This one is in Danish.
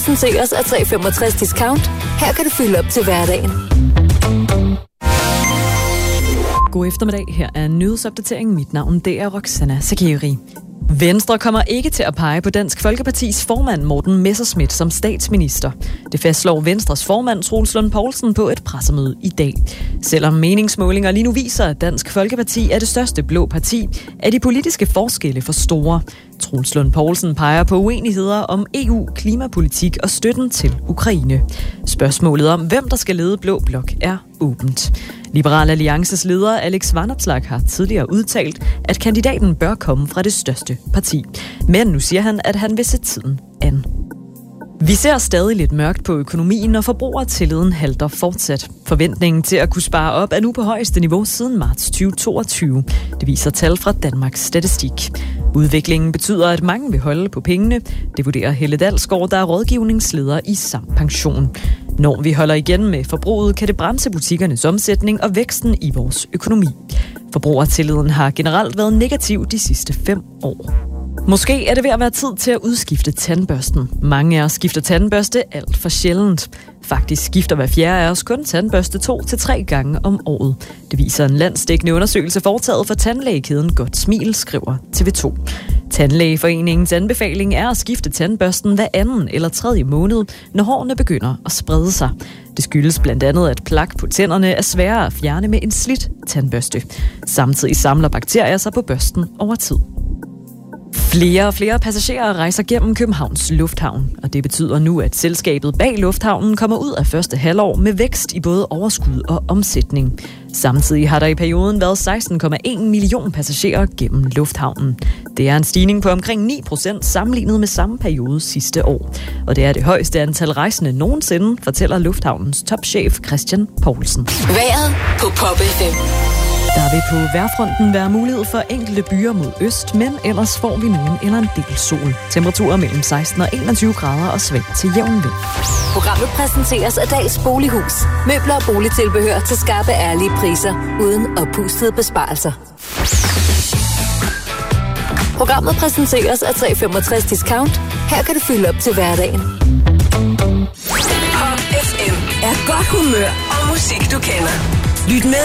præsenteres af 365 Discount. Her kan du fylde op til hverdagen. God eftermiddag. Her er en nyhedsopdatering. Mit navn det er Roxana Sakiri. Venstre kommer ikke til at pege på Dansk Folkepartis formand Morten Messerschmidt som statsminister. Det fastslår Venstres formand Troels Lund Poulsen på et pressemøde i dag. Selvom meningsmålinger lige nu viser, at Dansk Folkeparti er det største blå parti, er de politiske forskelle for store. Troels Lund Poulsen peger på uenigheder om EU, klimapolitik og støtten til Ukraine. Spørgsmålet om, hvem der skal lede Blå Blok, er åbent. Liberal Alliances leder Alex Vanopslagh har tidligere udtalt, at kandidaten bør komme fra det største parti. Men nu siger han, at han vil se tiden an. Vi ser stadig lidt mørkt på økonomien, og forbrugertilliden halter fortsat. Forventningen til at kunne spare op er nu på højeste niveau siden marts 2022. Det viser tal fra Danmarks Statistik. Udviklingen betyder, at mange vil holde på pengene. Det vurderer Helle Dalsgaard, der er rådgivningsleder i Sam Pension. Når vi holder igen med forbruget, kan det bremse butikkernes omsætning og væksten i vores økonomi. Forbrugertilliden har generelt været negativ de sidste 5 år. Måske er det ved at være tid til at udskifte tandbørsten. Mange af os skifter tandbørste alt for sjældent. Faktisk skifter hver fjerde af os kun tandbørste 2 til 3 gange om året. Det viser en landsdækkende undersøgelse foretaget for tandlægekæden Godt Smil, skriver TV2. Tandlægeforeningens anbefaling er at skifte tandbørsten hver anden eller tredje måned, når hårene begynder at sprede sig. Det skyldes blandt andet, at plak på tænderne er sværere at fjerne med en slidt tandbørste. Samtidig samler bakterier sig på børsten over tid. Flere og flere passagerer rejser gennem Københavns Lufthavn, og det betyder nu, at selskabet bag lufthavnen kommer ud af første halvår med vækst i både overskud og omsætning. Samtidig har der i perioden været 16,1 million passagerer gennem lufthavnen. Det er en stigning på omkring 9% sammenlignet med samme periode sidste år. Og det er det højeste antal rejsende nogensinde, fortæller lufthavnens topchef Christian Poulsen. Vejret på Pop FM. Der vil på vejrfronten være mulighed for enkelte byer mod øst, men ellers får vi nogen eller en del sol. Temperaturer mellem 16 og 21 grader og svag til jævn vind. Programmet præsenteres af Dals Bolighus. Møbler og boligtilbehør til skarpe, ærlige priser, uden oppustede besparelser. Programmet præsenteres af 365 Discount. Her kan du fylde op til hverdagen. Pop FM er godt humør og musik, du kender. Lyt med